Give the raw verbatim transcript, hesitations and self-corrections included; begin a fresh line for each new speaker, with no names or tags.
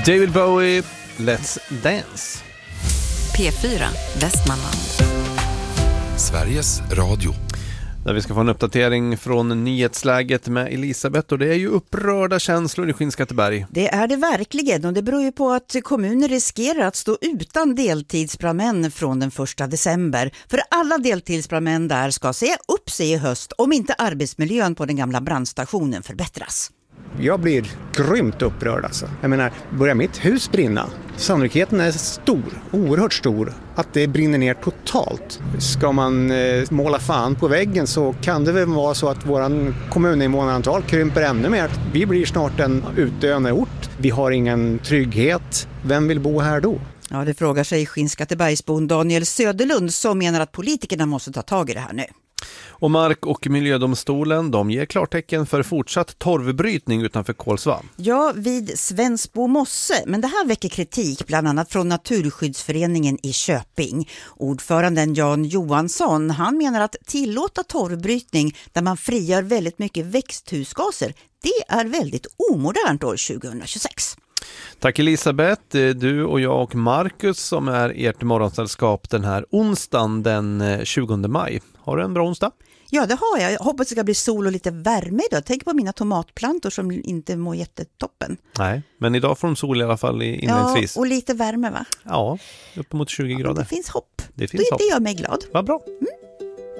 David Bowie, Let's Dance.
P fyra, Västmanland.
Sveriges Radio.
Där vi ska få en uppdatering från nyhetsläget med Elisabeth, och det är ju upprörda känslor i Skinnskatteberg.
Det är det verkligen, och det beror ju på att kommuner riskerar att stå utan deltidsbrandmän från den första december. För alla deltidsbrandmän där ska säga upp sig i höst om inte arbetsmiljön på den gamla brandstationen förbättras.
Jag blir grymt upprörd alltså. Jag menar, börjar mitt hus brinna? Sannolikheten är stor, oerhört stor, att det brinner ner totalt. Ska man eh, måla fan på väggen så kan det väl vara så att våran kommuninvånarantal krymper ännu mer. Vi blir snart en utdöende ort. Vi har ingen trygghet. Vem vill bo här då?
Ja, det frågar sig Skinnskattebergsbon Daniel Söderlund, som menar att politikerna måste ta tag i det här nu.
Och Mark- och miljödomstolen, de ger klartecken för fortsatt torvbrytning utanför Kolsva.
Ja, vid Svensbo mosse, men det här väcker kritik bland annat från Naturskyddsföreningen i Köping. Ordföranden Jan Johansson, han menar att tillåta torvbrytning där man frigör väldigt mycket växthusgaser, det är väldigt omodernt år tjugohundratjugosex.
Tack Elisabeth, du och jag och Marcus som är ert morgonsällskap den här onsdagen den tjugonde maj. Har du en bra onsdag?
Ja, det har jag. Jag hoppas det ska bli sol och lite värme idag. Tänk på mina tomatplantor som inte mår jättetoppen.
Nej, men idag får de sol i alla fall inledningsvis.
Ja, och lite värme va?
Ja, uppemot tjugo grader.
Ja, det finns hopp.
Det finns
det,
hopp.
Det gör mig glad.
Vad bra.
Mm.